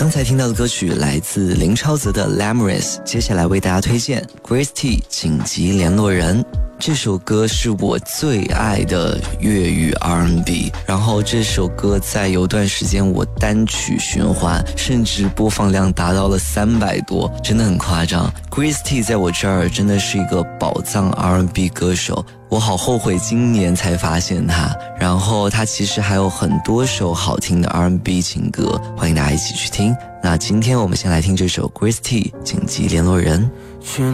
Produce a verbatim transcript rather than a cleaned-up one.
刚才听到的歌曲来自林超泽的 Lamris， 接下来为大家推荐 Grace T 紧急联络人。这首歌是我最爱的粤语 R and B， 然后这首歌在有段时间我单曲循环，甚至播放量达到了三百多，真的很夸张。Grace T 在我这儿真的是一个宝藏 R and B 歌手，我好后悔今年才发现他。然后他其实还有很多首好听的 R and B 情歌，欢迎大家一起去听。那今天我们先来听这首 Grace T 紧急联络人。